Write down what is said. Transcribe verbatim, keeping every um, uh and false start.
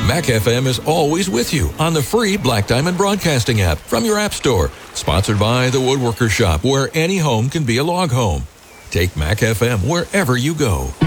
Mac F M is always with you on the free Black Diamond Broadcasting app from your app store. Sponsored by The Woodworker Shop, where any home can be a log home. Take Mac F M wherever you go.